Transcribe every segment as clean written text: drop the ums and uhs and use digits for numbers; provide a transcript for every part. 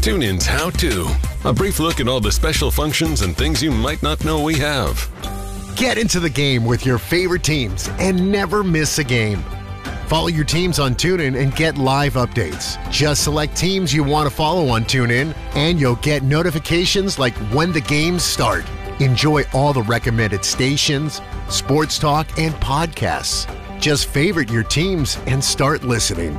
TuneIn's How To. A brief look at all the special functions and things you might not know we have. Get into the game with your favorite teams and never miss a game. Follow your teams on TuneIn and get live updates. Just select teams you want to follow on TuneIn, and you'll get notifications like when the games start. Enjoy all the recommended stations, sports talk, and podcasts. Just favorite your teams and start listening.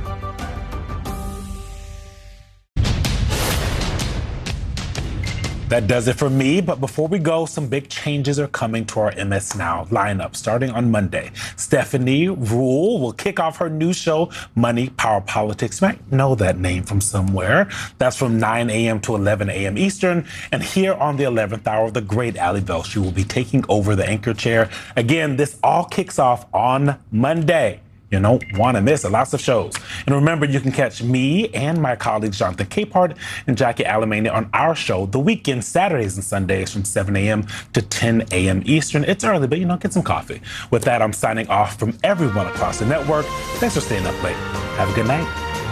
That does it for me, but before we go, some big changes are coming to our MS Now lineup starting on Monday. Stephanie Ruhle will kick off her new show, Money, Power, Politics. You might know that name from somewhere. That's from 9 a.m. to 11 a.m. Eastern. And here on the 11th hour, the great Ali Velshi will be taking over the anchor chair. Again, this all kicks off on Monday. You don't want to miss it. Lots of shows. And remember, you can catch me and my colleagues Jonathan Capehart and Jackie Alamania on our show the weekend, Saturdays and Sundays from 7 a.m. to 10 a.m. Eastern. It's early, but get some coffee. With that, I'm signing off from everyone across the network. Thanks for staying up late. Have a good night.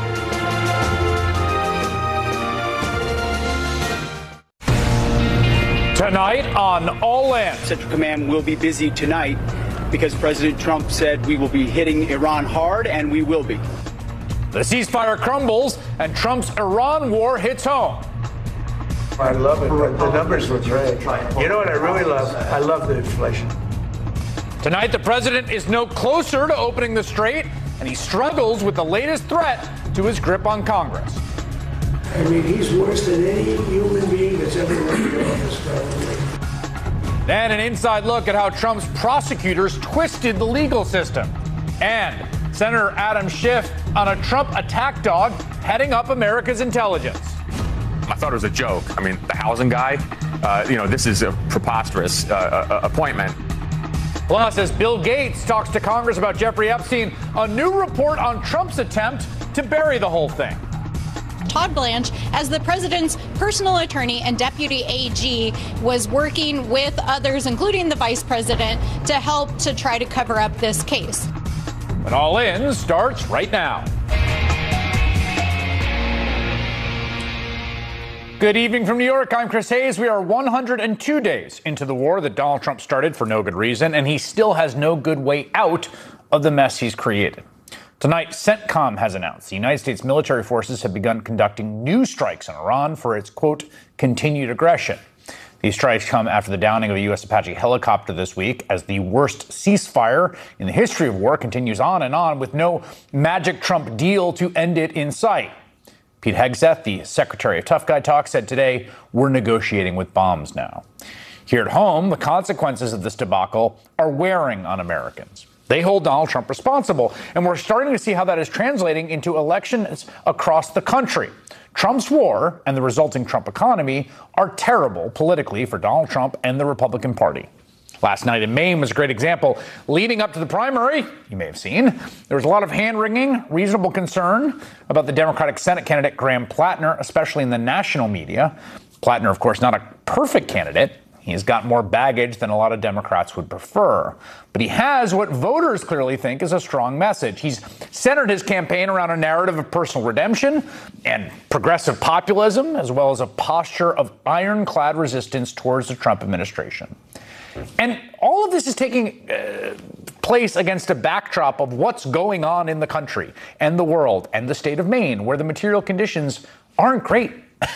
Tonight on All In. Central Command will be busy tonight because President Trump said we will be hitting Iran hard, and we will be. The ceasefire crumbles and Trump's Iran war hits home. I love it. The numbers look great. You know what I really love? I love the inflation. Tonight, the president is no closer to opening the strait, and he struggles with the latest threat to his grip on Congress. I mean, he's worse than any human being that's ever run in office, probably. Then an inside look at how Trump's prosecutors twisted the legal system. And Senator Adam Schiff on a Trump attack dog heading up America's intelligence. I thought it was a joke. I mean, the housing guy, this is a preposterous appointment. Plus, as Bill Gates talks to Congress about Jeffrey Epstein, a new report on Trump's attempt to bury the whole thing. Todd Blanche, as the president's personal attorney and deputy AG, was working with others, including the vice president, to help to try to cover up this case. But All In starts right now. Good evening from New York. I'm Chris Hayes. We are 102 days into the war that Donald Trump started for no good reason, and he still has no good way out of the mess he's created. Tonight, CENTCOM has announced the United States military forces have begun conducting new strikes on Iran for its, quote, continued aggression. These strikes come after the downing of a U.S. Apache helicopter this week as the worst ceasefire in the history of war continues on and on with no magic Trump deal to end it in sight. Pete Hegseth, the secretary of Tough Guy Talk, said today, we're negotiating with bombs now. Here at home, the consequences of this debacle are wearing on Americans. They hold Donald Trump responsible, and we're starting to see how that is translating into elections across the country. Trump's war and the resulting Trump economy are terrible politically for Donald Trump and the Republican Party. Last night in Maine was a great example. Leading up to the primary, you may have seen, there was a lot of hand-wringing, reasonable concern about the Democratic Senate candidate Graham Plattner, especially in the national media. Plattner, of course, not a perfect candidate. He's got more baggage than a lot of Democrats would prefer. But he has what voters clearly think is a strong message. He's centered his campaign around a narrative of personal redemption and progressive populism, as well as a posture of ironclad resistance towards the Trump administration. And all of this is taking place against a backdrop of what's going on in the country and the world and the state of Maine, where the material conditions aren't great.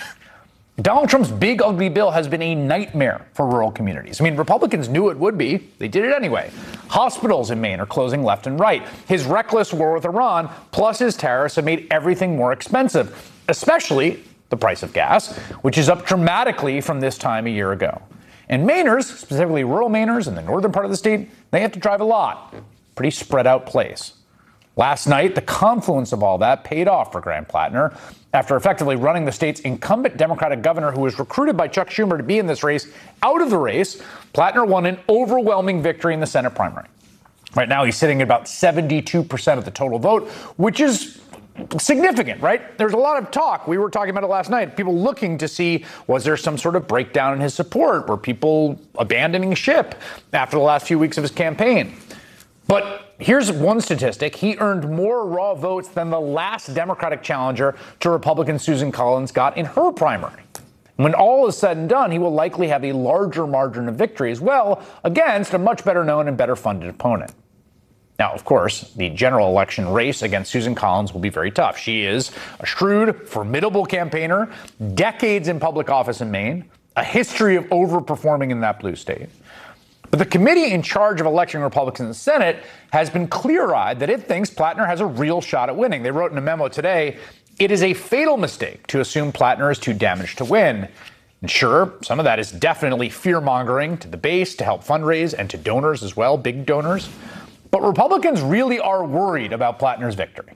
Donald Trump's big, ugly bill has been a nightmare for rural communities. I mean, Republicans knew it would be. They did it anyway. Hospitals in Maine are closing left and right. His reckless war with Iran, plus his tariffs, have made everything more expensive, especially the price of gas, which is up dramatically from this time a year ago. And Mainers, specifically rural Mainers in the northern part of the state, they have to drive a lot. Pretty spread out place. Last night, the confluence of all that paid off for Graham Plattner. After effectively running the state's incumbent Democratic governor, who was recruited by Chuck Schumer to be in this race, out of the race, Plattner won an overwhelming victory in the Senate primary. Right now, he's sitting at about 72% of the total vote, which is significant, right? There's a lot of talk. We were talking about it last night. People looking to see, was there some sort of breakdown in his support? Were people abandoning ship after the last few weeks of his campaign? But here's one statistic. He earned more raw votes than the last Democratic challenger to Republican Susan Collins got in her primary. When all is said and done, he will likely have a larger margin of victory as well against a much better known and better funded opponent. Now, of course, the general election race against Susan Collins will be very tough. She is a shrewd, formidable campaigner, decades in public office in Maine, a history of overperforming in that blue state. But the committee in charge of electing Republicans in the Senate has been clear-eyed that it thinks Plattner has a real shot at winning. They wrote in a memo today, it is a fatal mistake to assume Plattner is too damaged to win. And sure, some of that is definitely fear-mongering to the base to help fundraise and to donors as well, big donors. But Republicans really are worried about Plattner's victory.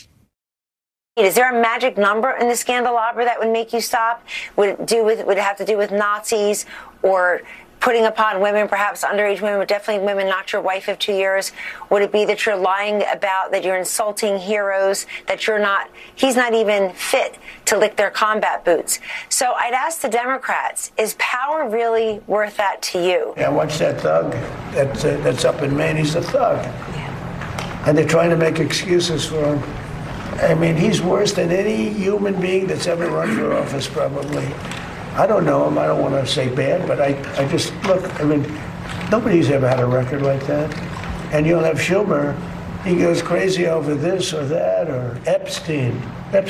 Is there a magic number in the Scandalabra that would make you stop? Would it have to do with Nazis or putting upon women, perhaps underage women, but definitely women not your wife of 2 years? Would it be that you're lying about, that you're insulting heroes, that he's not even fit to lick their combat boots? So I'd ask the Democrats, is power really worth that to you? Yeah, watch that thug that's up in Maine. He's a thug. Yeah. And they're trying to make excuses for him. I mean, he's worse than any human being that's ever run for office, probably. I don't know him. I don't want to say bad, but I just, look, I mean, nobody's ever had a record like that. And you'll have Schumer, he goes crazy over this or that, or Epstein.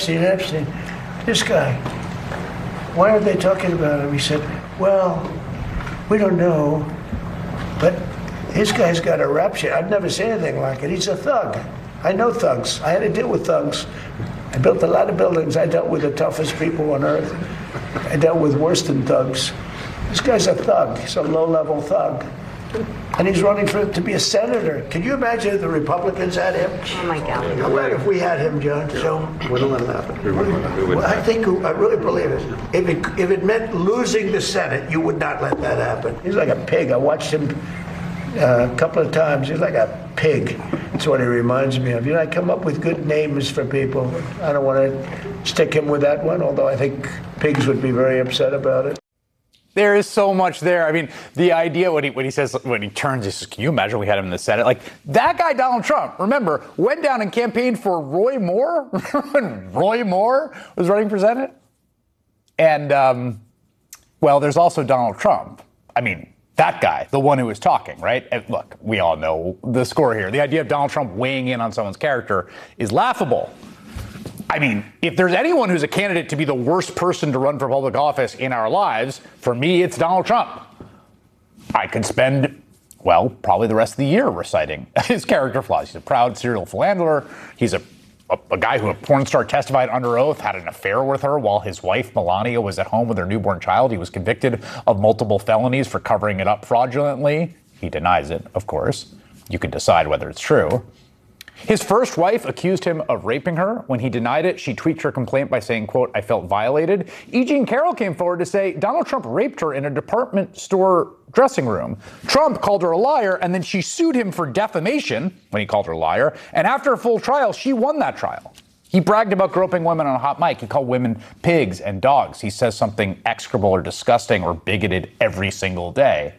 This guy, why are they talking about him? He said, well, we don't know, but this guy's got a rap sheet. I've never seen anything like it. He's a thug. I know thugs. I had to deal with thugs. I built a lot of buildings. I dealt with the toughest people on earth. I dealt with worse than thugs. This guy's a thug. He's a low-level thug. And he's running to be a senator. Can you imagine if the Republicans had him? Oh, my God. How about if we had him, John? So, we wouldn't let it happen. I really believe it. If it meant losing the Senate, you would not let that happen. He's like a pig. I watched him a couple of times. He's like a pig. That's what he reminds me of. You know, I come up with good names for people. I don't want to stick him with that one, although I think pigs would be very upset about it. There is so much there. I mean, the idea when he says, when he turns, he says, can you imagine we had him in the Senate? Like, that guy, Donald Trump, remember, went down and campaigned for Roy Moore? When Roy Moore was running for Senate? And, well, there's also Donald Trump. I mean, that guy, the one who was talking, right? And look, we all know the score here. The idea of Donald Trump weighing in on someone's character is laughable. I mean, if there's anyone who's a candidate to be the worst person to run for public office in our lives, for me, it's Donald Trump. I could spend, well, probably the rest of the year reciting his character flaws. He's a proud serial philanderer. He's a guy who a porn star testified under oath, had an affair with her while his wife, Melania, was at home with her newborn child. He was convicted of multiple felonies for covering it up fraudulently. He denies it, of course. You can decide whether it's true. His first wife accused him of raping her. When he denied it, she tweaked her complaint by saying, quote, I felt violated. E. Jean Carroll came forward to say Donald Trump raped her in a department store dressing room. Trump called her a liar, and then she sued him for defamation when he called her a liar. And after a full trial, she won that trial. He bragged about groping women on a hot mic. He called women pigs and dogs. He says something execrable or disgusting or bigoted every single day.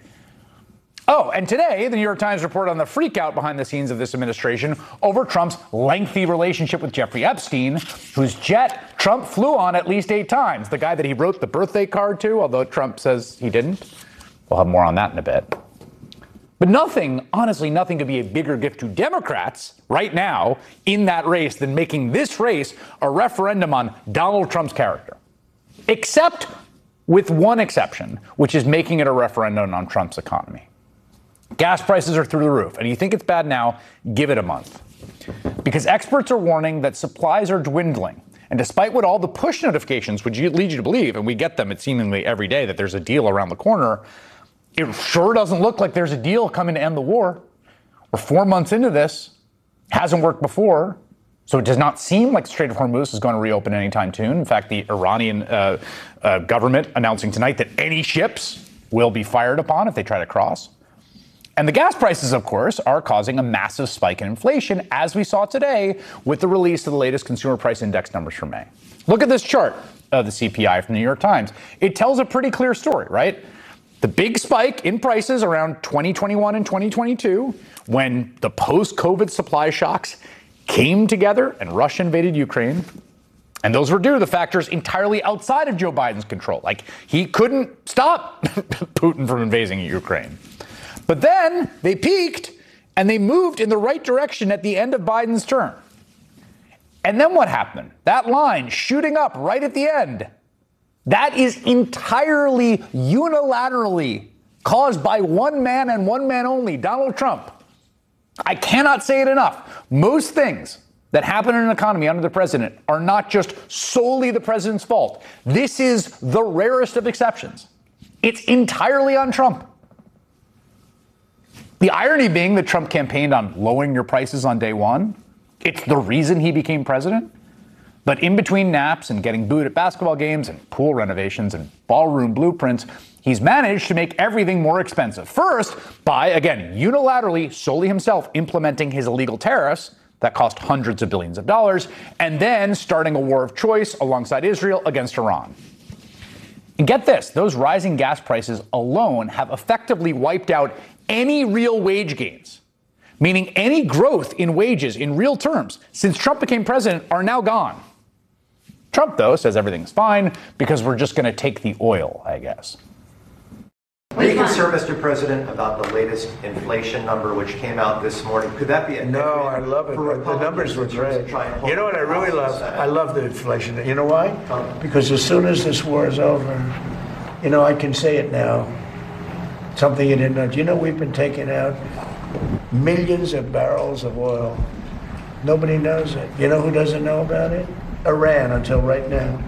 Oh, and today, the New York Times reported on the freakout behind the scenes of this administration over Trump's lengthy relationship with Jeffrey Epstein, whose jet Trump flew on at least 8 times. The guy that he wrote the birthday card to, although Trump says he didn't. We'll have more on that in a bit. But nothing, honestly, nothing could be a bigger gift to Democrats right now in that race than making this race a referendum on Donald Trump's character. Except with one exception, which is making it a referendum on Trump's economy. Gas prices are through the roof, and you think it's bad now, give it a month. Because experts are warning that supplies are dwindling. And despite what all the push notifications would lead you to believe, and we get them it seemingly every day that there's a deal around the corner, it sure doesn't look like there's a deal coming to end the war. We're 4 months into this. Hasn't worked before. So it does not seem like the Strait of Hormuz is going to reopen anytime soon. In fact, the Iranian government announcing tonight that any ships will be fired upon if they try to cross. And the gas prices, of course, are causing a massive spike in inflation, as we saw today with the release of the latest consumer price index numbers for May. Look at this chart of the CPI from the New York Times. It tells a pretty clear story, right? The big spike in prices around 2021 and 2022, when the post-COVID supply shocks came together and Russia invaded Ukraine. And those were due to the factors entirely outside of Joe Biden's control. Like, he couldn't stop Putin from invading Ukraine. But then they peaked and they moved in the right direction at the end of Biden's term. And then what happened? That line shooting up right at the end, that is entirely unilaterally caused by one man and one man only, Donald Trump. I cannot say it enough. Most things that happen in an economy under the president are not just solely the president's fault. This is the rarest of exceptions. It's entirely on Trump. The irony being that Trump campaigned on lowering your prices on day one. It's the reason he became president. But in between naps and getting booed at basketball games and pool renovations and ballroom blueprints, he's managed to make everything more expensive. First, by, again, unilaterally, solely himself, implementing his illegal tariffs that cost hundreds of billions of dollars, and then starting a war of choice alongside Israel against Iran. And get this, those rising gas prices alone have effectively wiped out any real wage gains, meaning any growth in wages in real terms since Trump became president are now gone. Trump, though, says everything's fine because we're just going to take the oil, I guess. Are you concerned, Mr. President, about the latest inflation number which came out this morning? Could that be a No, I love it. The numbers were great. You know what I really love? I love the inflation. You know why? Because as soon as this war is over, you know, I can say it now. Something you didn't know. You know, we've been taking out millions of barrels of oil. Nobody knows it. You know who doesn't know about it? Iran, until right now.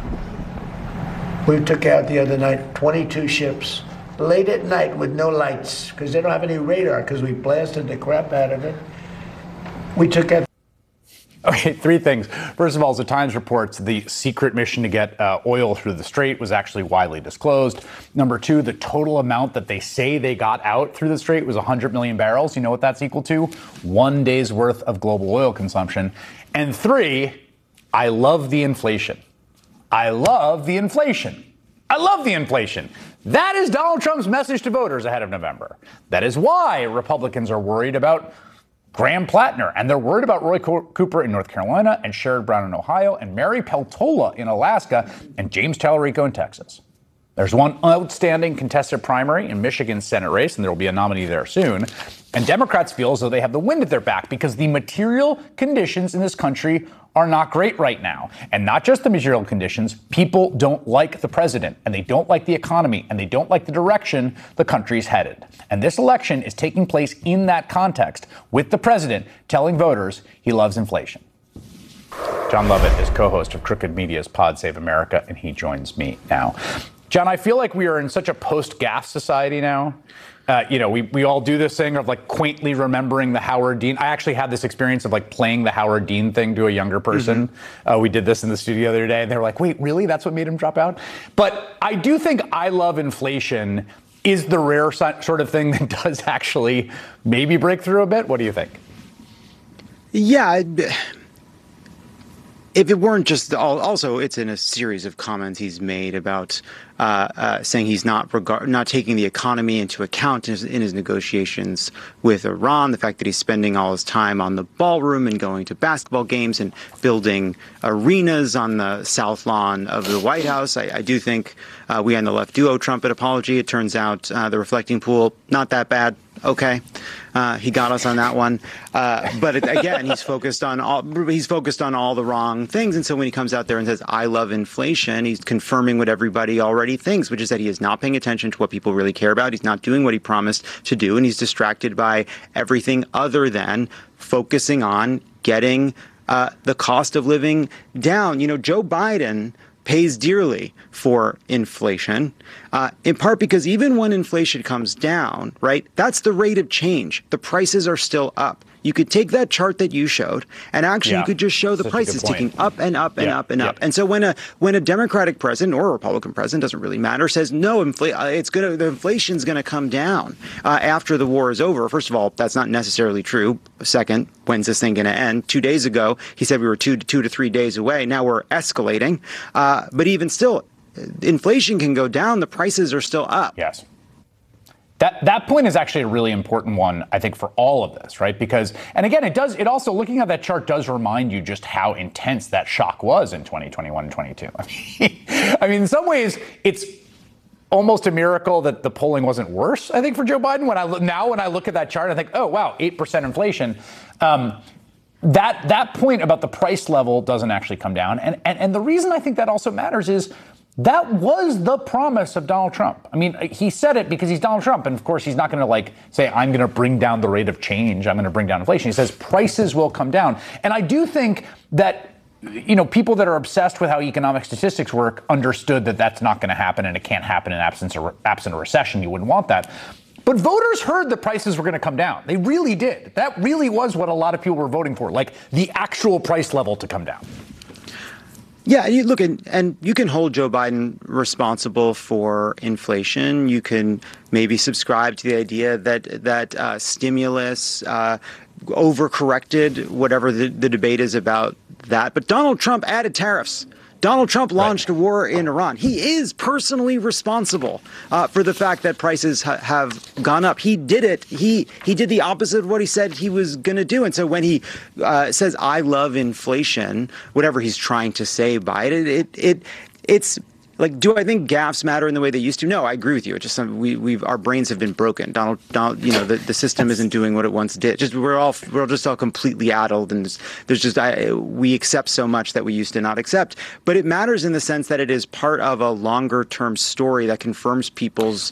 We took out the other night 22 ships. Late at night with no lights, because they don't have any radar, because we blasted the crap out of it. We took out. Okay, three things. First of all, as the Times reports, the secret mission to get oil through the strait was actually widely disclosed. Number two, the total amount that they say they got out through the strait was 100 million barrels. You know what that's equal to? 1 day's worth of global oil consumption. And three, I love the inflation. I love the inflation. I love the inflation. That is Donald Trump's message to voters ahead of November. That is why Republicans are worried about Graham Plattner, and they're worried about Roy Cooper in North Carolina and Sherrod Brown in Ohio and Mary Peltola in Alaska and James Tallarico in Texas. There's one outstanding contested primary in Michigan's Senate race, and there will be a nominee there soon. And Democrats feel as though they have the wind at their back because the material conditions in this country are not great right now. And not just the material conditions, people don't like the president, and they don't like the economy, and they don't like the direction the country's headed. And this election is taking place in that context, with the president telling voters he loves inflation. John Lovett is co-host of Crooked Media's Pod Save America, and he joins me now. John, I feel like we are in such a post-gaffe society now. We all do this thing of like quaintly remembering the Howard Dean. I actually had this experience of like playing the Howard Dean thing to a younger person. Mm-hmm. We did this in the studio the other day, and they were like, wait, really? That's what made him drop out? But I do think I love inflation is the rare sort of thing that does actually maybe break through a bit. What do you think? Yeah. If it weren't just also, it's in a series of comments he's made about saying he's not taking the economy into account in his negotiations with Iran. The fact that he's spending all his time on the ballroom and going to basketball games and building arenas on the South Lawn of the White House. I do think we on the left do owe Trump an apology. It turns out the reflecting pool, not that bad. Okay. He got us on that one. But again, he's focused on all the wrong things. And so when he comes out there and says, I love inflation, he's confirming what everybody already thinks, which is that he is not paying attention to what people really care about. He's not doing what he promised to do. And he's distracted by everything other than focusing on getting the cost of living down. You know, Joe Biden pays dearly for inflation, in part because even when inflation comes down, right, that's the rate of change. The prices are still up. You could take that chart that you showed, and actually you could just show the prices ticking up and up and up and up. And so when a Democratic president or a Republican president, doesn't really matter, says no, the inflation's going to come down after the war is over. First of all, that's not necessarily true. Second, when's this thing going to end? 2 days ago, he said we were 2 to 3 days away. Now we're escalating. But even still, inflation can go down. The prices are still up. Yes. That point is actually a really important one, I think, for all of this, right? Because, and again, it also, looking at that chart does remind you just how intense that shock was in 2021 and 22. I mean, in some ways, it's almost a miracle that the polling wasn't worse, I think, for Joe Biden. When I look at that chart, I think, oh, wow, 8% inflation. That point about the price level doesn't actually come down. And the reason I think that also matters is that was the promise of Donald Trump. I mean, he said it because he's Donald Trump. And of course, he's not going to say, I'm going to bring down the rate of change. I'm going to bring down inflation. He says prices will come down. And I do think that, people that are obsessed with how economic statistics work understood that that's not going to happen and it can't happen in absent a recession. You wouldn't want that. But voters heard the prices were going to come down. They really did. That really was what a lot of people were voting for, like the actual price level to come down. Yeah, you look and you can hold Joe Biden responsible for inflation. You can maybe subscribe to the idea that stimulus overcorrected, whatever the debate is about that. But Donald Trump added tariffs. Donald Trump launched a war in Iran. He is personally responsible for the fact that prices have gone up. He did it. He did the opposite of what he said he was going to do. And so when he says, I love inflation, whatever he's trying to say by it, it's like, do I think gaffes matter in the way they used to? No, I agree with you. It's just our brains have been broken. Donald, the system isn't doing what it once did. We're just all completely addled, and we accept so much that we used to not accept. But it matters in the sense that it is part of a longer term story that confirms people's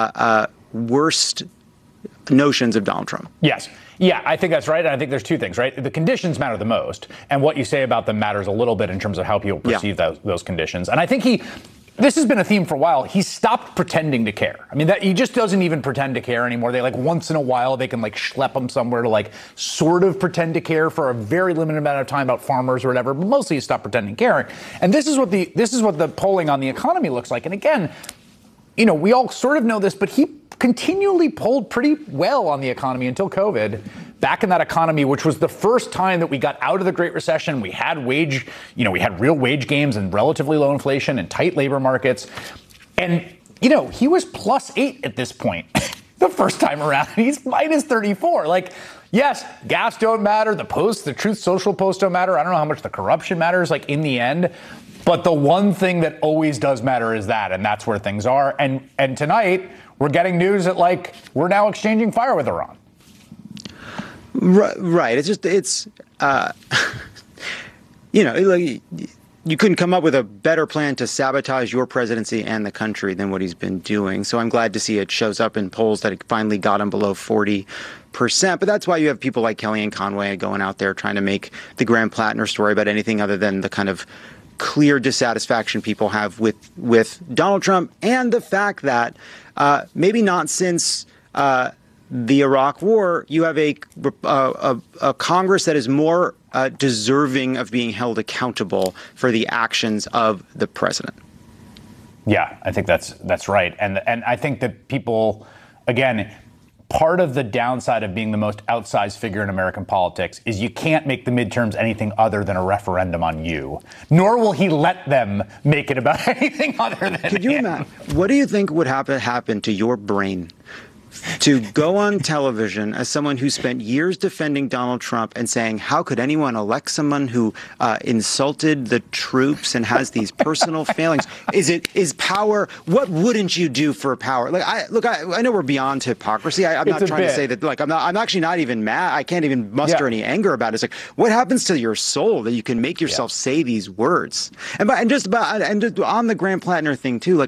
worst notions of Donald Trump. Yes. Yeah, I think that's right. And I think there's two things, right? The conditions matter the most. And what you say about them matters a little bit in terms of how people perceive those conditions. And I think this has been a theme for a while. He stopped pretending to care. I mean, he just doesn't even pretend to care anymore. They once in a while, they can schlep him somewhere to sort of pretend to care for a very limited amount of time about farmers or whatever. But mostly he stopped pretending to care. And this is what the polling on the economy looks like. And again, we all sort of know this, but he continually polled pretty well on the economy until COVID. Back in that economy, which was the first time that we got out of the Great Recession, we had real wage gains and relatively low inflation and tight labor markets. And, he was +8 at this point the first time around. He's -34. Yes, gaffes don't matter. The Truth Social posts don't matter. I don't know how much the corruption matters, in the end. But the one thing that always does matter is that, and that's where things are. And tonight, we're getting news that, we're now exchanging fire with Iran. Right. You couldn't come up with a better plan to sabotage your presidency and the country than what he's been doing. So I'm glad to see it shows up in polls that it finally got him below 40%. But that's why you have people like Kellyanne Conway going out there trying to make the Graham Plattner story about anything other than the kind of clear dissatisfaction people have with Donald Trump, and the fact that maybe not since the Iraq War, you have a Congress that is more deserving of being held accountable for the actions of the president. Yeah, I think that's right. And I think that people, again, part of the downside of being the most outsized figure in American politics is you can't make the midterms anything other than a referendum on you, nor will he let them make it about anything other than Could you imagine? What do you think would happen to your brain to go on television as someone who spent years defending Donald Trump and saying, how could anyone elect someone who insulted the troops and has these personal failings? Is power, what wouldn't you do for power? I know we're beyond hypocrisy. I'm not trying to say that, I'm actually not even mad. I can't even muster any anger about it. It's what happens to your soul that you can make yourself say these words? And just on the Graham Plattner thing too,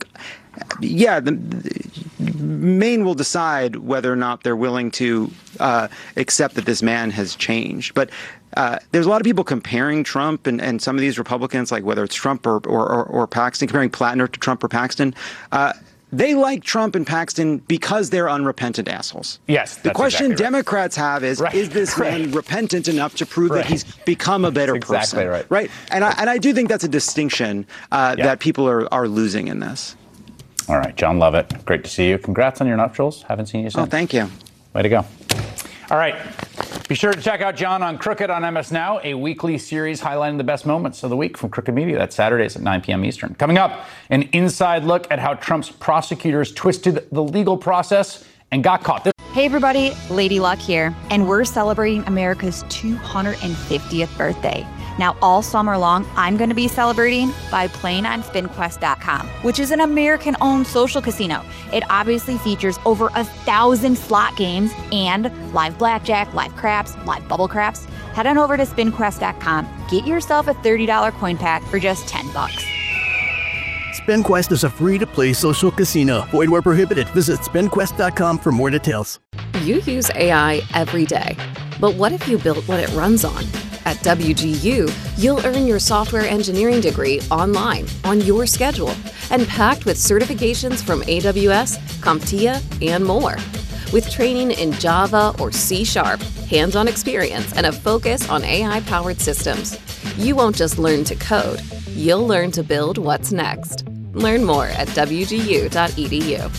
Maine will decide whether or not they're willing to accept that this man has changed. But there's a lot of people comparing Trump and some of these Republicans, whether it's Trump or Paxton, comparing Plattner to Trump or Paxton. They like Trump and Paxton because they're unrepentant assholes. Yes. The question Democrats have is this man repentant enough to prove that he's become a better person? Exactly right. Right. And I do think that's a distinction that people are losing in this. All right, John Lovett, great to see you. Congrats on your nuptials. Haven't seen you since. Oh, thank you. Way to go. All right. Be sure to check out John on Crooked on MS Now, a weekly series highlighting the best moments of the week from Crooked Media. That's Saturdays at 9 p.m. Eastern. Coming up, an inside look at how Trump's prosecutors twisted the legal process and got caught. Hey everybody, Lady Luck here, and we're celebrating America's 250th birthday. Now, all summer long, I'm going to be celebrating by playing on SpinQuest.com, which is an American-owned social casino. It obviously features over 1,000 slot games and live blackjack, live craps, live bubble craps. Head on over to SpinQuest.com. Get yourself a $30 coin pack for just $10. SpinQuest is a free-to-play social casino. Void where prohibited. Visit SpinQuest.com for more details. You use AI every day. But what if you built what it runs on? At WGU, you'll earn your software engineering degree online, on your schedule, and packed with certifications from AWS, CompTIA, and more. With training in Java or C#, hands-on experience, and a focus on AI-powered systems, you won't just learn to code, you'll learn to build what's next. Learn more at wgu.edu.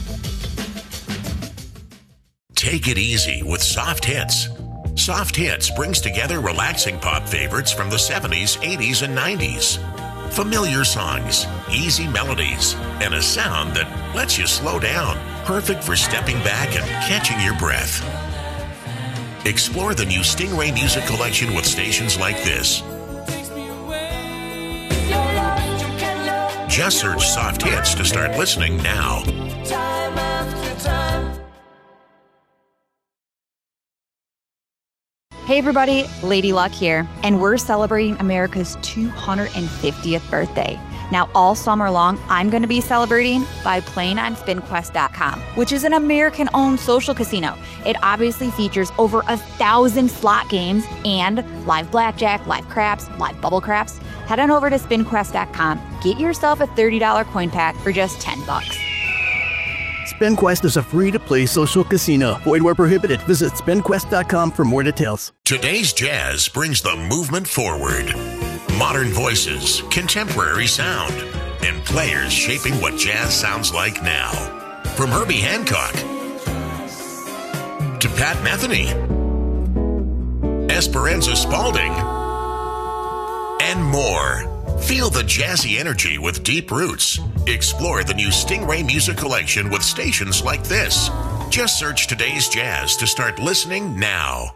Take it easy with Soft Hits. Soft Hits brings together relaxing pop favorites from the 70s, 80s, and 90s. Familiar songs, easy melodies, and a sound that lets you slow down. Perfect for stepping back and catching your breath. Explore the new Stingray Music Collection with stations like this. Just search Soft Hits to start listening now. Time after time. Hey everybody, Lady Luck here, and we're celebrating America's 250th birthday. Now, all summer long, I'm going to be celebrating by playing on SpinQuest.com, which is an American-owned social casino. It obviously features over 1,000 slot games and live blackjack, live craps, live bubble craps. Head on over to SpinQuest.com. Get yourself a $30 coin pack for just $10. SpinQuest is a free-to-play social casino. Void where prohibited. Visit SpinQuest.com for more details. Today's jazz brings the movement forward. Modern voices, contemporary sound, and players shaping what jazz sounds like now. From Herbie Hancock to Pat Metheny, Esperanza Spalding, and more. Feel the jazzy energy with deep roots. Explore the new Stingray Music Collection with stations like this. Just search Today's Jazz to start listening now.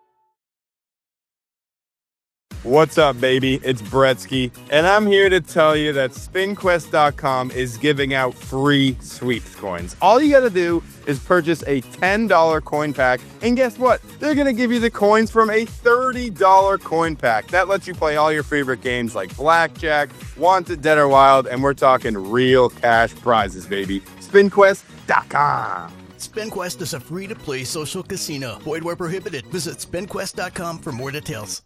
What's up, baby? It's Bretsky, and I'm here to tell you that SpinQuest.com is giving out free sweeps coins. All you gotta do is purchase a $10 coin pack, and guess what? They're gonna give you the coins from a $30 coin pack. That lets you play all your favorite games like Blackjack, Wanted, Dead or Wild, and we're talking real cash prizes, baby. SpinQuest.com. SpinQuest is a free-to-play social casino. Void where prohibited. Visit SpinQuest.com for more details.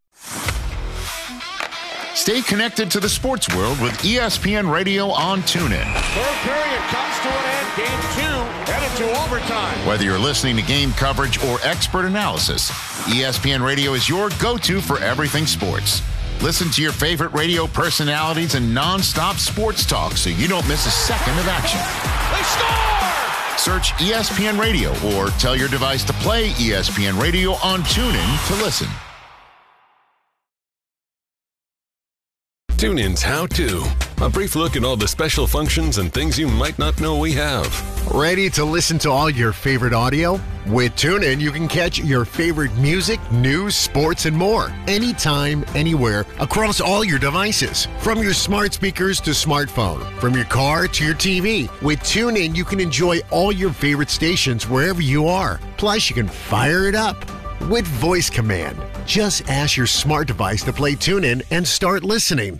Stay connected to the sports world with ESPN Radio on TuneIn. Third period comes to an end. Game 2 headed to overtime. Whether you're listening to game coverage or expert analysis, ESPN Radio is your go-to for everything sports. Listen to your favorite radio personalities and non-stop sports talk so you don't miss a second of action. They score! Search ESPN Radio or tell your device to play ESPN Radio on TuneIn to listen. TuneIn's How To. A brief look at all the special functions and things you might not know we have. Ready to listen to all your favorite audio? With TuneIn, you can catch your favorite music, news, sports, and more. Anytime, anywhere, across all your devices. From your smart speakers to smartphone. From your car to your TV. With TuneIn, you can enjoy all your favorite stations wherever you are. Plus, you can fire it up with voice command. Just ask your smart device to play TuneIn and start listening.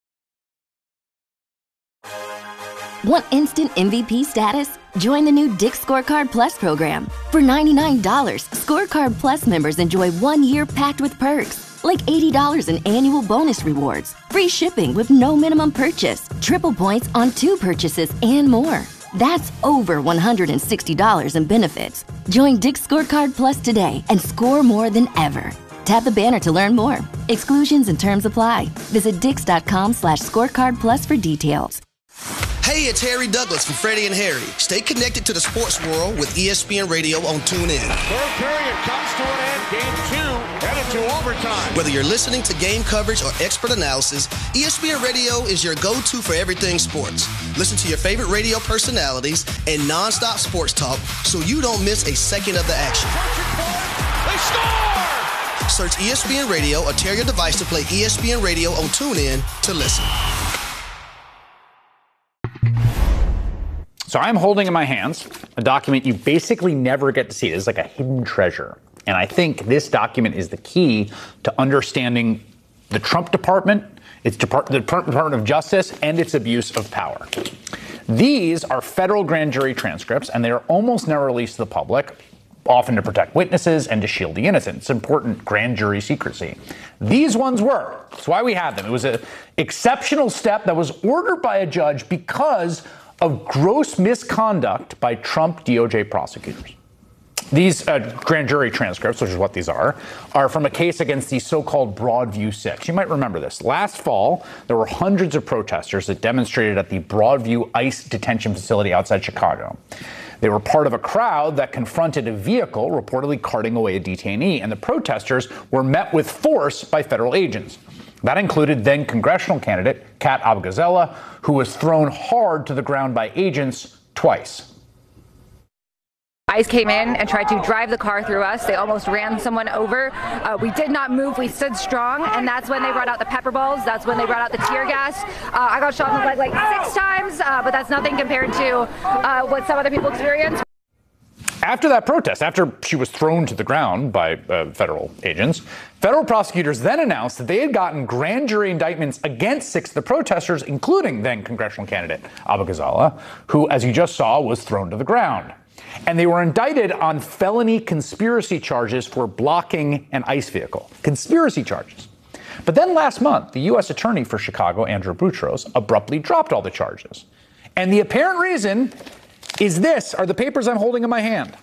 Want instant MVP status? Join the new Dick's Scorecard Plus program. For $99, Scorecard Plus members enjoy 1 year packed with perks, like $80 in annual bonus rewards, free shipping with no minimum purchase, triple points on 2 purchases, and more. That's over $160 in benefits. Join Dick's Scorecard Plus today and score more than ever. Tap the banner to learn more. Exclusions and terms apply. Visit dix.com/scorecardplus for details. Hey, it's Harry Douglas from Freddie and Harry. Stay connected to the sports world with ESPN Radio on TuneIn. Third period comes to an end. Game 2 headed headed to overtime. Whether you're listening to game coverage or expert analysis, ESPN Radio is your go-to for everything sports. Listen to your favorite radio personalities and non-stop sports talk so you don't miss a second of the action. They score! Search ESPN Radio or tear your device to play ESPN Radio on TuneIn to listen. So I'm holding in my hands a document you basically never get to see. It's like a hidden treasure. And I think this document is the key to understanding the Trump department, the Department of Justice, and its abuse of power. These are federal grand jury transcripts, and they are almost never released to the public, often to protect witnesses and to shield the innocent. It's important grand jury secrecy. These ones were. That's why we have them. It was an exceptional step that was ordered by a judge because of gross misconduct by Trump DOJ prosecutors. These grand jury transcripts, which is what these are from a case against the so-called Broadview Six. You might remember this. Last fall, there were hundreds of protesters that demonstrated at the Broadview ICE detention facility outside Chicago. They were part of a crowd that confronted a vehicle reportedly carting away a detainee, and the protesters were met with force by federal agents. That included then congressional candidate Kat Abou-Gazella, who was thrown hard to the ground by agents twice. ICE came in and tried to drive the car through us. They almost ran someone over. We did not move. We stood strong, and that's when they brought out the pepper balls. That's when they brought out the tear gas. I got shot in the leg like 6 times, but that's nothing compared to what some other people experienced. After that protest, after she was thrown to the ground by federal agents, federal prosecutors then announced that they had gotten grand jury indictments against 6 of the protesters, including then congressional candidate Abou-Gazella, who, as you just saw, was thrown to the ground. And they were indicted on felony conspiracy charges for blocking an ICE vehicle. Conspiracy charges. But then last month, the U.S. Attorney for Chicago, Andrew Boutros, abruptly dropped all the charges. And the apparent reason is this, are the papers I'm holding in my hand.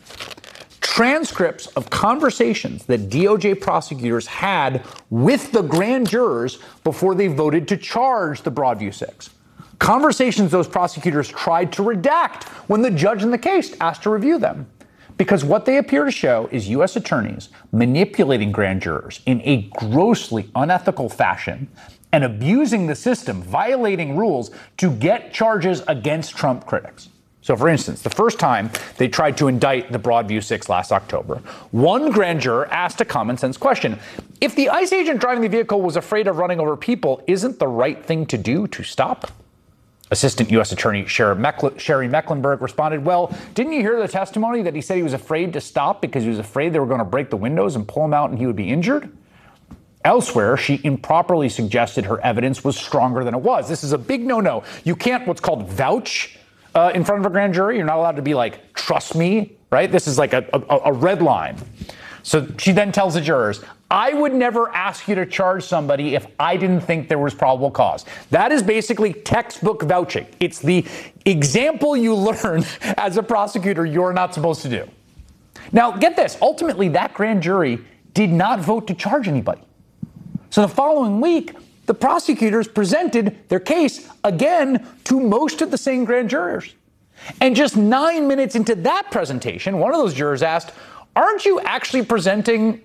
Transcripts of conversations that DOJ prosecutors had with the grand jurors before they voted to charge the Broadview Six. Conversations those prosecutors tried to redact when the judge in the case asked to review them. Because what they appear to show is U.S. attorneys manipulating grand jurors in a grossly unethical fashion and abusing the system, violating rules to get charges against Trump critics. So, for instance, the first time they tried to indict the Broadview Six last October, one grand juror asked a common sense question. If the ICE agent driving the vehicle was afraid of running over people, isn't the right thing to do to stop? Assistant U.S. Attorney Sherry Mecklenburg responded, well, didn't you hear the testimony that he said he was afraid to stop because he was afraid they were going to break the windows and pull him out and he would be injured? Elsewhere, she improperly suggested her evidence was stronger than it was. This is a big no-no. You can't what's called vouch in front of a grand jury. You're not allowed to be like, trust me, right? This is like a red line. So she then tells the jurors, I would never ask you to charge somebody if I didn't think there was probable cause. That is basically textbook vouching. It's the example you learn as a prosecutor you're not supposed to do. Now, get this. Ultimately, that grand jury did not vote to charge anybody. So the following week, the prosecutors presented their case again to most of the same grand jurors. And just 9 minutes into that presentation, one of those jurors asked, are you actually presenting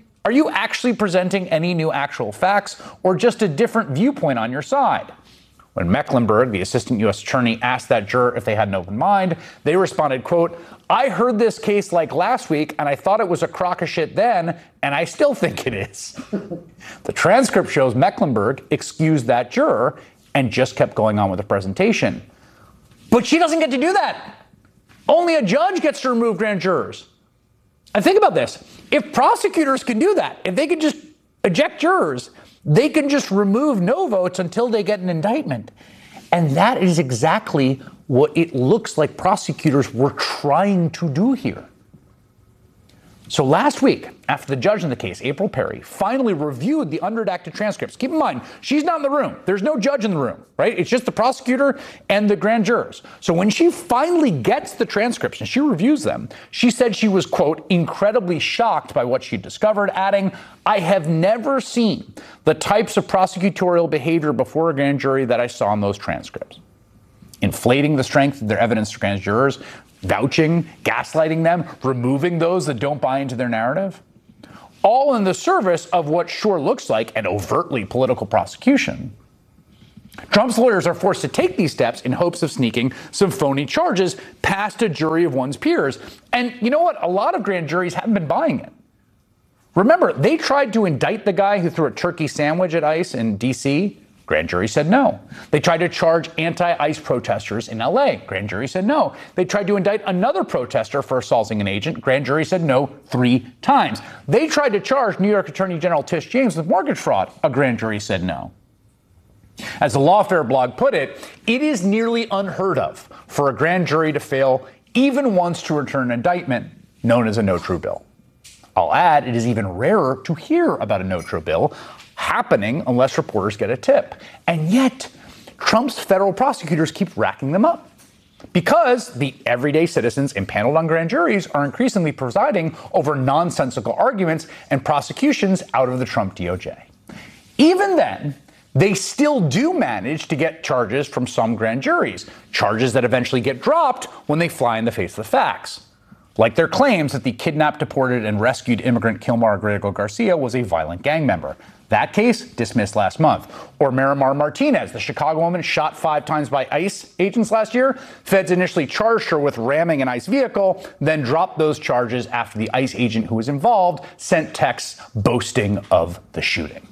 any new actual facts or just a different viewpoint on your side? When Mecklenburg, the assistant U.S. attorney, asked that juror if they had an open mind, they responded, quote, I heard this case like last week and I thought it was a crock of shit then, and I still think it is. The transcript shows Mecklenburg excused that juror and just kept going on with the presentation. But she doesn't get to do that. Only a judge gets to remove grand jurors. And think about this. If prosecutors can do that, if they can just eject jurors, they can just remove no votes until they get an indictment. And that is exactly what it looks like prosecutors were trying to do here. So last week, after the judge in the case, April Perry, finally reviewed the unredacted transcripts. Keep in mind, she's not in the room. There's no judge in the room, right? It's just the prosecutor and the grand jurors. So when she finally gets the transcripts and she reviews them, she said she was, quote, incredibly shocked by what she discovered, adding, I have never seen the types of prosecutorial behavior before a grand jury that I saw in those transcripts. Inflating the strength of their evidence to grand jurors, vouching, gaslighting them, removing those that don't buy into their narrative. all in the service of what sure looks like an overtly political prosecution. Trump's lawyers are forced to take these steps in hopes of sneaking some phony charges past a jury of one's peers. And you know what? A lot of grand juries haven't been buying it. Remember, they tried to indict the guy who threw a turkey sandwich at ICE in D.C. Grand jury said no. They tried to charge anti-ICE protesters in L.A. Grand jury said no. They tried to indict another protester for assaulting an agent. Grand jury said no 3 times. They tried to charge New York Attorney General Tish James with mortgage fraud. A grand jury said no. As the Lawfare blog put it, it is nearly unheard of for a grand jury to fail even once to return an indictment known as a no true bill. I'll add, it is even rarer to hear about a no true bill happening unless reporters get a tip. And yet, Trump's federal prosecutors keep racking them up because the everyday citizens impaneled on grand juries are increasingly presiding over nonsensical arguments and prosecutions out of the Trump DOJ. Even then, they still do manage to get charges from some grand juries, charges that eventually get dropped when they fly in the face of the facts. Like their claims that the kidnapped, deported, and rescued immigrant Kilmar Griego Garcia was a violent gang member. That case dismissed last month. Or Miramar Martinez, the Chicago woman shot 5 times by ICE agents last year. Feds initially charged her with ramming an ICE vehicle, then dropped those charges after the ICE agent who was involved sent texts boasting of the shooting.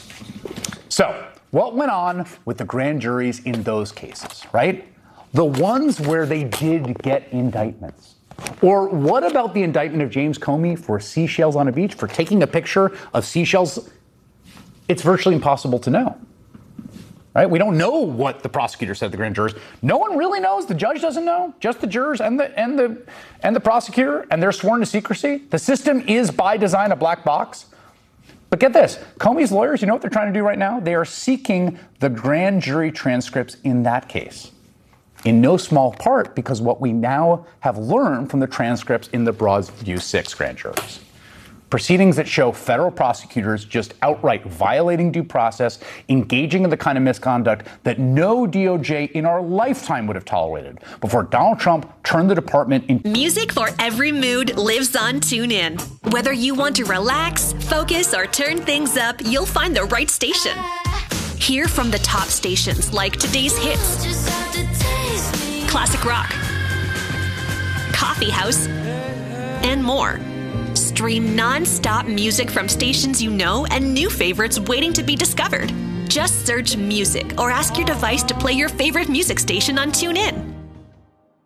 So, what went on with the grand juries in those cases, right? The ones where they did get indictments. Or what about the indictment of James Comey for seashells on a beach, for taking a picture of seashells? It's virtually impossible to know, right? We don't know what the prosecutor said to the grand jurors. No one really knows. The judge doesn't know. Just the jurors and the prosecutor, and they're sworn to secrecy. The system is by design a black box. But get this, Comey's lawyers, you know what they're trying to do right now? They are seeking the grand jury transcripts in that case. In no small part because what we now have learned from the transcripts in the Broadview 6 grand juries. Proceedings that show federal prosecutors just outright violating due process, engaging in the kind of misconduct that no DOJ in our lifetime would have tolerated before Donald Trump turned the department into... Music for every mood lives on TuneIn. Whether you want to relax, focus, or turn things up, you'll find the right station. Hear from the top stations like today's hits, classic rock, coffee house, and more. Stream non-stop music from stations you know and new favorites waiting to be discovered. Just search music or ask your device to play your favorite music station on TuneIn.